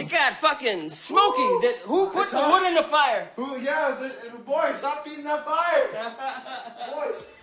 It got fucking smoky. Who put the wood in the fire? Who? Yeah, boys, stop feeding that fire. Boys.